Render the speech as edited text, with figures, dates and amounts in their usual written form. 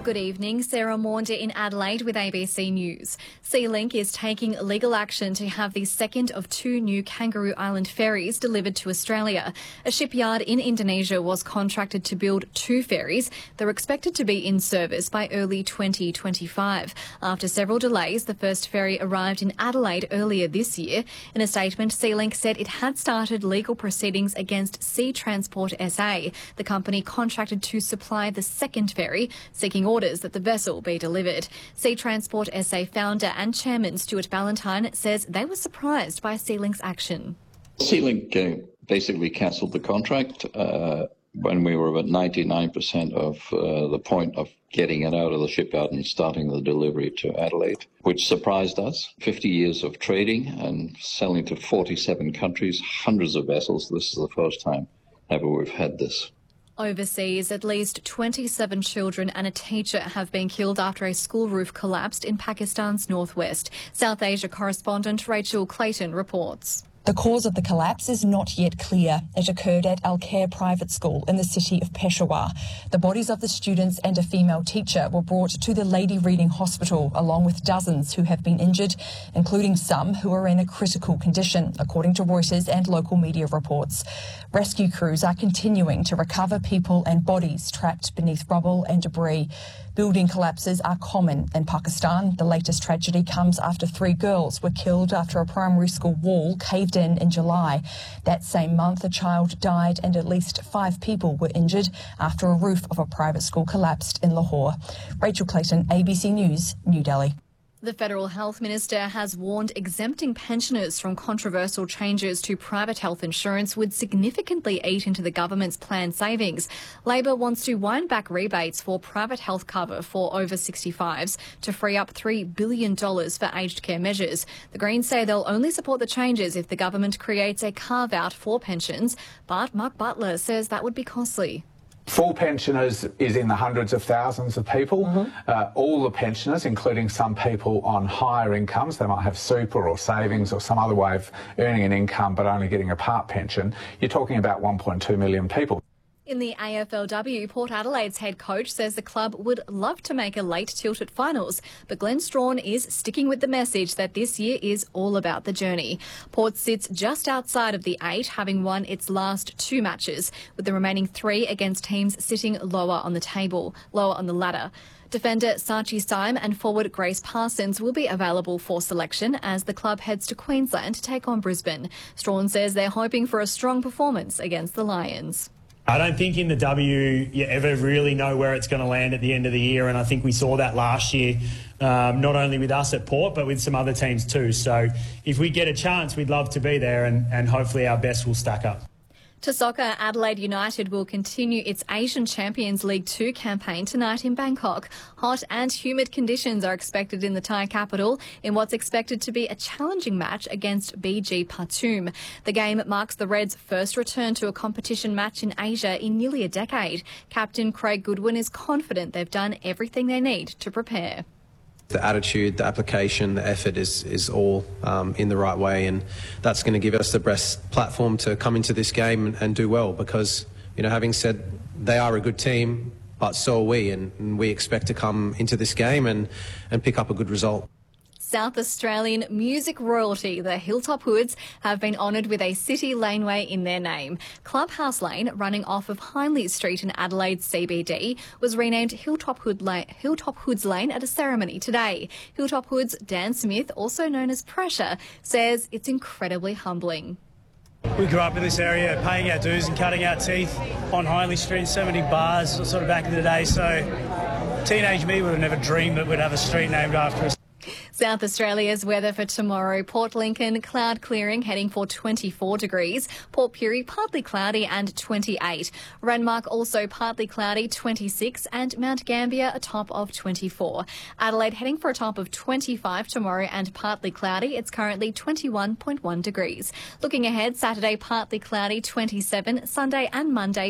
Good evening, Sarah Maunder in Adelaide with ABC News. SeaLink is taking legal action to have the second of two new Kangaroo Island ferries delivered to Australia. A shipyard in Indonesia was contracted to build two ferries. They're expected to be in service by early 2025. After several delays, the first ferry arrived in Adelaide earlier this year. In a statement, SeaLink said it had started legal proceedings against Sea Transport SA, the company contracted to supply the second ferry, seeking orders that the vessel be delivered. Sea Transport SA founder and chairman Stuart Ballantyne says they were surprised by SeaLink's action. SeaLink basically cancelled the contract when we were about 99% of the point of getting it out of the shipyard and starting the delivery to Adelaide, which surprised us. 50 years of trading and selling to 47 countries, hundreds of vessels. This is the first time ever we've had this. Overseas, at least 27 children and a teacher have been killed after a school roof collapsed in Pakistan's northwest. South Asia correspondent Rachel Clayton reports. The cause of the collapse is not yet clear. It occurred at Al Khair Private School in the city of Peshawar. The bodies of the students and a female teacher were brought to the Lady Reading Hospital, along with dozens who have been injured, including some who are in a critical condition, according to Reuters and local media reports. Rescue crews are continuing to recover people and bodies trapped beneath rubble and debris. Building collapses are common in Pakistan. The latest tragedy comes after 3 girls were killed after a primary school wall caved in July. That same month, a child died and at least 5 people were injured after a roof of a private school collapsed in Lahore. Rachel Clayton, ABC News, New Delhi. The Federal Health Minister has warned exempting pensioners from controversial changes to private health insurance would significantly eat into the government's planned savings. Labor wants to wind back rebates for private health cover for over 65s to free up $3 billion for aged care measures. The Greens say they'll only support the changes if the government creates a carve-out for pensions, but Mark Butler says that would be costly. Full pensioners is in the hundreds of thousands of people. All the pensioners, including some people on higher incomes, they might have super or savings or some other way of earning an income but only getting a part pension, you're talking about 1.2 million people. In the AFLW, Port Adelaide's head coach says the club would love to make a late tilt at finals, but Glenn Strawn is sticking with the message that this year is all about the journey. Port sits just outside of the 8, having won its last 2 matches, with the remaining 3 against teams sitting lower on the ladder. Defender Sachi Syme and forward Grace Parsons will be available for selection as the club heads to Queensland to take on Brisbane. Strawn says they're hoping for a strong performance against the Lions. I don't think in the W you ever really know where it's going to land at the end of the year, and I think we saw that last year, not only with us at Port but with some other teams too. So if we get a chance, we'd love to be there, and hopefully our best will stack up. To soccer, Adelaide United will continue its Asian Champions League 2 campaign tonight in Bangkok. Hot and humid conditions are expected in the Thai capital in what's expected to be a challenging match against BG Pathum. The game marks the Reds' first return to a competition match in Asia in nearly a decade. Captain Craig Goodwin is confident they've done everything they need to prepare. The attitude, the application, the effort is all in the right way, and that's going to give us the best platform to come into this game and do well because, you know, having said they are a good team, but so are we, and we expect to come into this game and pick up a good result. South Australian music royalty, the Hilltop Hoods, have been honoured with a city laneway in their name. Clubhouse Lane, running off of Hindley Street in Adelaide's CBD, was renamed Hilltop Hoods Lane at a ceremony today. Hilltop Hoods' Dan Smith, also known as Pressure, says it's incredibly humbling. We grew up in this area paying our dues and cutting our teeth on Hindley Street, so many bars sort of back in the day, so teenage me would have never dreamed that we'd have a street named after us. South Australia's weather for tomorrow. Port Lincoln, cloud clearing, heading for 24 degrees. Port Pirie, partly cloudy and 28. Renmark also partly cloudy, 26. And Mount Gambier, a top of 24. Adelaide heading for a top of 25 tomorrow and partly cloudy. It's currently 21.1 degrees. Looking ahead, Saturday partly cloudy, 27. Sunday and Monday